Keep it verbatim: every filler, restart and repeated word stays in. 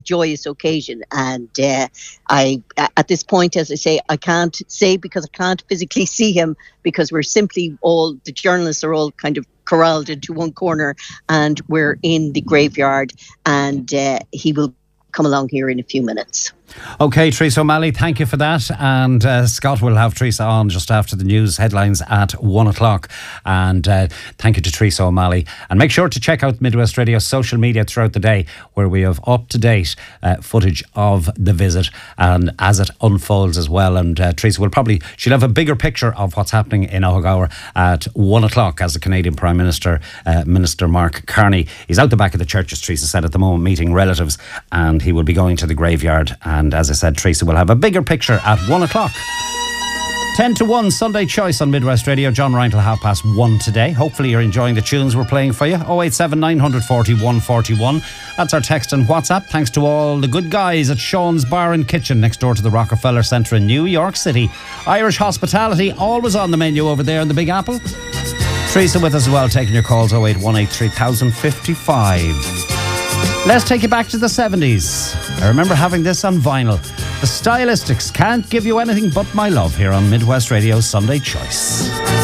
joyous occasion. And uh, I, at this point, as I say, I can't say because I can't physically see him, because we're simply all, the journalists are all kind of corralled into one corner, and we're in the graveyard, and uh, he will come along here in a few minutes. OK, Teresa O'Malley, thank you for that. And uh, Scott will have Teresa on just after the news headlines at one o'clock. And uh, thank you to Teresa O'Malley. And make sure to check out Midwest Radio's social media throughout the day, where we have up-to-date uh, footage of the visit and as it unfolds as well. And uh, Teresa will probably, she'll have a bigger picture of what's happening in Oghaghour at one o'clock as the Canadian Prime Minister, uh, Minister Mark Carney, he's out the back of the church, as Teresa said, at the moment, meeting relatives, and he will be going to the graveyard. And And as I said, Teresa will have a bigger picture at one o'clock. ten to one, Sunday Choice on Midwest Radio. John Ryan till half past one today. Hopefully you're enjoying the tunes we're playing for you. oh eight seven nine four one, one four one. That's our text and WhatsApp. Thanks to all the good guys at Sean's Bar and Kitchen next door to the Rockefeller Centre in New York City. Irish hospitality always on the menu over there in the Big Apple. Teresa with us as well, taking your calls. oh eight one eight three thousand fifty-five. Let's take you back to the seventies. I remember having this on vinyl. The Stylistics, Can't Give You Anything But My Love, here on Midwest Radio's Sunday Choice.